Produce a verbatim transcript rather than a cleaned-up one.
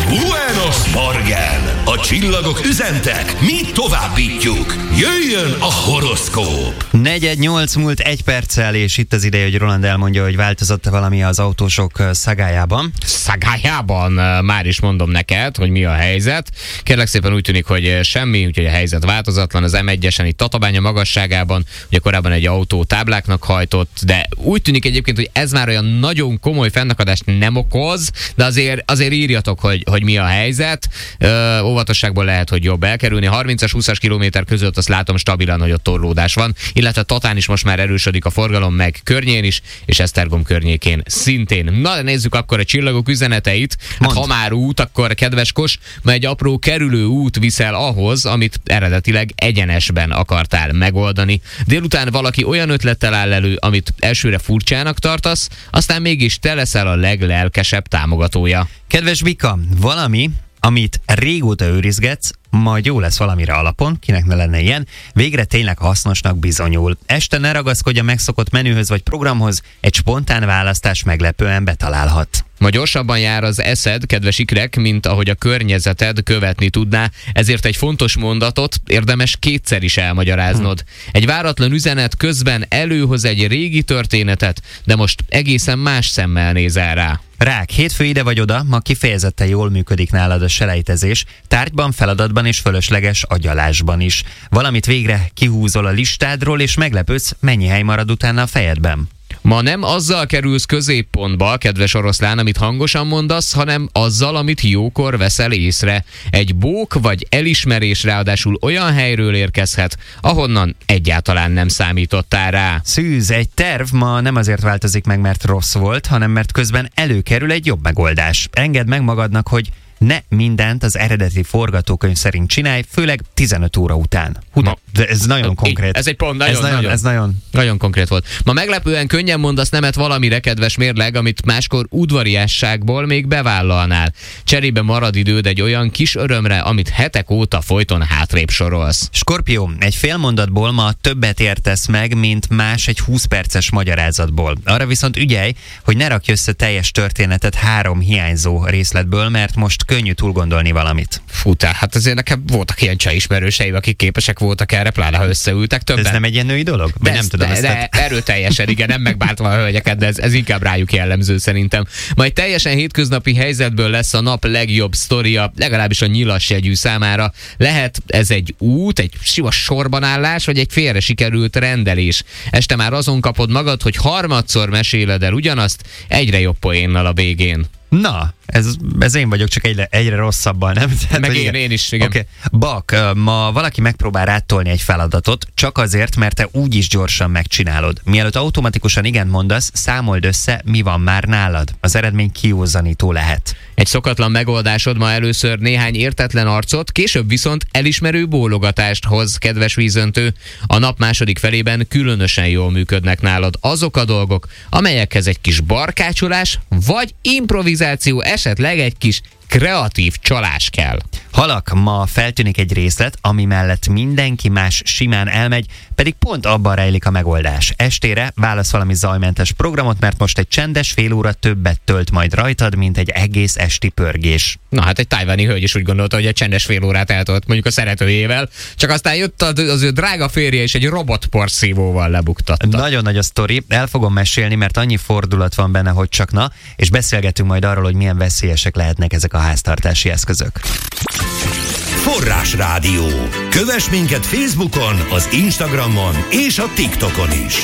Buenos Morgen! A csillagok üzentek, mi továbbítjuk. Jöjjön a horoszkóp! negyven nyolc múlt egy perccel, és itt az ideje, hogy Roland elmondja, hogy változott-e valami az autósok szagájában. Szagájában? Már is mondom neked, hogy mi a helyzet. Kérlek szépen, úgy tűnik, hogy semmi, úgyhogy a helyzet változatlan. Az em egyesen itt Tatabánya magasságában, ugye korábban egy autó tábláknak hajtott, de úgy tűnik egyébként, hogy ez már olyan nagyon komoly fennakadást nem okoz, de azért, azért írjatok, hogy, hogy mi a helyzet. Ö, óvatosságból lehet, hogy jobb elkerülni. harmincas-húszas kilométer között azt látom stabilan, hogy ott torlódás van, illetve Tatán is most már erősödik a forgalom, meg környén is, és Esztergom környékén szintén. Na, nézzük akkor a csillagok üzeneteit. Hát, ha már út, akkor kedves Kos, mert egy apró kerülő út viszel ahhoz, amit eredetileg egyenesben akartál megoldani. Délután valaki olyan ötlettel áll elő, amit elsőre furcsának tartasz, aztán mégis te leszel a leglelkesebb támogatója. Kedves Vika, valami, amit régóta őrizgetsz, majd jó lesz valamire alapon, kinek ne lenne ilyen, végre tényleg hasznosnak bizonyul. Este ne ragaszkodj a megszokott menühöz vagy programhoz, egy spontán választás meglepően betalálhat. Ma gyorsabban jár az eszed, kedves ikrek, mint ahogy a környezeted követni tudná, ezért egy fontos mondatot érdemes kétszer is elmagyaráznod. Hm. Egy váratlan üzenet közben előhoz egy régi történetet, de most egészen más szemmel nézel rá. Rák, hétfő ide vagy oda, ma kifejezetten jól működik nálad a selejtezés, tárgyban, feladatban és fölösleges agyalásban is. Valamit végre kihúzol a listádról, és meglepődsz, mennyi hely marad utána a fejedben. Ma nem azzal kerülsz középpontba, kedves oroszlán, amit hangosan mondasz, hanem azzal, amit jókor veszel észre. Egy bók vagy elismerés ráadásul olyan helyről érkezhet, ahonnan egyáltalán nem számítottál rá. Szűz, egy terv ma nem azért változik meg, mert rossz volt, hanem mert közben előkerül egy jobb megoldás. Engedd meg magadnak, hogy ne mindent az eredeti forgatókönyv szerint csinálj, főleg tizenöt óra után. Hú, Ma, de ez nagyon konkrét. Ez egy pont, nagyon, ez nagyon, nagyon, ez nagyon... nagyon konkrét volt. Ma meglepően könnyen mondasz nemet valamire, kedves mérleg, amit máskor udvariasságból még bevállalnál. Cserébe marad időd egy olyan kis örömre, amit hetek óta folyton hátrébb sorolsz. Skorpió, egy fél mondatból ma többet értesz meg, mint más egy húsz perces magyarázatból. Arra viszont ügyelj, hogy ne rakj össze teljes történetet három hiányzó részletből, mert most könnyű túlgondolni valamit. Futá, hát azért nekem voltak ilyen csajismerőseim, akik képesek voltak erre, pláne ha összeültek többen. Ez nem egy ilyen női dolog? De nem ez, tudom, de, de erőteljesen, igen, nem megbántva a hölgyeket, de ez, ez inkább rájuk jellemző szerintem. Majd teljesen hétköznapi helyzetből lesz a nap legjobb sztoria, legalábbis a nyilas jegyű számára. Lehet ez egy út, egy sima sorbanállás, vagy egy félre sikerült rendelés. Este már azon kapod magad, hogy harmadszor meséled el ugyanazt, egyre jobb poénnal a végén. Na, ez, ez én vagyok, csak egyre, egyre rosszabban, nem? Tehát, meg én, én is, igen. Okay. Bak, ma valaki megpróbál rátolni egy feladatot, csak azért, mert te úgyis gyorsan megcsinálod. Mielőtt automatikusan igen mondasz, számold össze, mi van már nálad. Az eredmény kiózanító lehet. Egy szokatlan megoldásod ma először néhány értetlen arcot, később viszont elismerő bólogatást hoz, kedves vízöntő. A nap második felében különösen jól működnek nálad azok a dolgok, amelyekhez egy kis barkácsolás vagy improvizáció, esetleg egy kis kreatív csalás kell. Halak, ma feltűnik egy részlet, ami mellett mindenki más simán elmegy, pedig pont abban rejlik a megoldás. Estére válasz valami zajmentes programot, mert most egy csendes fél óra többet tölt majd rajtad, mint egy egész esti pörgés. Na hát egy tájváni hölgy is úgy gondolta, hogy egy csendes fél órát eltölt mondjuk a szeretőjével, csak aztán jött az ő drága férje és egy robotporszívóval lebuktatta. Nagyon nagy a sztori, el fogom mesélni, mert annyi fordulat van benne, hogy csak na, és beszélgetünk majd arról, hogy milyen veszélyesek lehetnek ezek a háztartási eszközök. Forrásrádió. Kövess minket Facebookon, az Instagramon és a TikTokon is.